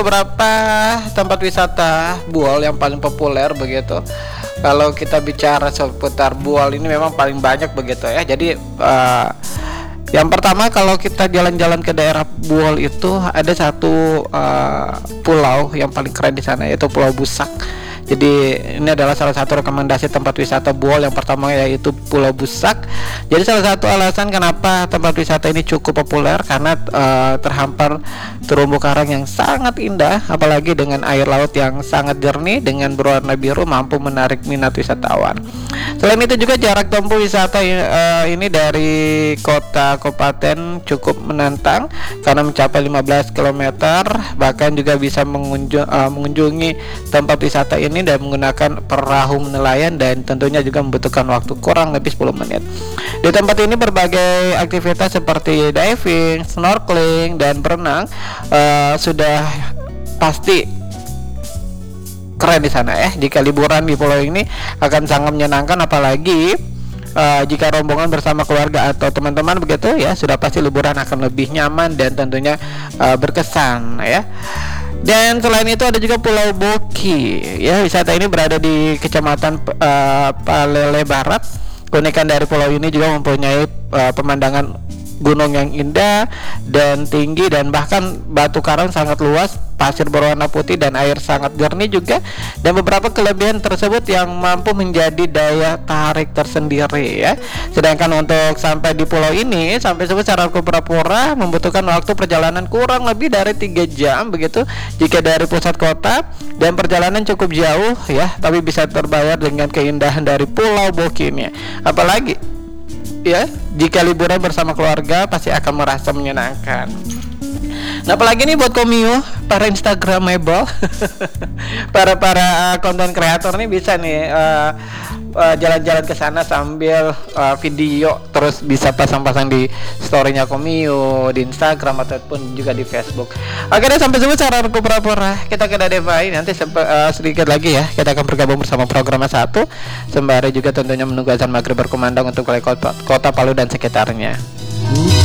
beberapa tempat wisata Buol yang paling populer begitu. Kalau kita bicara seputar Buol ini memang paling banyak begitu ya. Jadi yang pertama kalau kita jalan-jalan ke daerah Buol itu ada satu pulau yang paling keren di sana, yaitu Pulau Busak. Jadi ini adalah salah satu rekomendasi tempat wisata Buol yang pertama, yaitu Pulau Busak. Jadi salah satu alasan kenapa tempat wisata ini cukup populer karena terhampar terumbu karang yang sangat indah, apalagi dengan air laut yang sangat jernih dengan berwarna biru, mampu menarik minat wisatawan. Selain itu juga jarak tempuh wisata ini dari kota kabupaten cukup menantang karena mencapai 15 km, bahkan juga bisa mengunjungi tempat wisata ini dan menggunakan perahu nelayan, dan tentunya juga membutuhkan waktu kurang lebih 10 menit. Di tempat ini berbagai aktivitas seperti diving, snorkeling, dan berenang sudah pasti keren di sana ya. Jika liburan di pulau ini akan sangat menyenangkan, apalagi jika rombongan bersama keluarga atau teman-teman begitu ya, sudah pasti liburan akan lebih nyaman dan tentunya berkesan ya. Dan selain itu ada juga Pulau Boki ya. Wisata ini berada di Kecamatan Palele Barat. Keunikan dari pulau ini juga mempunyai pemandangan gunung yang indah dan tinggi, dan bahkan batu karang sangat luas, pasir berwarna putih, dan air sangat jernih juga. Dan beberapa kelebihan tersebut yang mampu menjadi daya tarik tersendiri ya. Sedangkan untuk sampai di pulau ini, sampai secara pura-pura membutuhkan waktu perjalanan kurang lebih dari 3 jam begitu jika dari pusat kota, dan perjalanan cukup jauh ya, tapi bisa terbayar dengan keindahan dari Pulau Boki ini. Apalagi ya, jika liburan bersama keluarga pasti akan merasa menyenangkan. Nah, apalagi nih buat Komio, para Instagramable, para konten kreator nih bisa nih jalan-jalan ke sana sambil video, terus bisa pasang-pasang di storynya Komio di Instagram ataupun juga di Facebook. Oke deh, sampai jumpa cara pura-pura kita ke Dadevai. Nanti sedikit lagi ya kita akan bergabung bersama program 1 sembari juga tentunya menunggu azan maghrib berkumandang untuk kota Palu dan sekitarnya.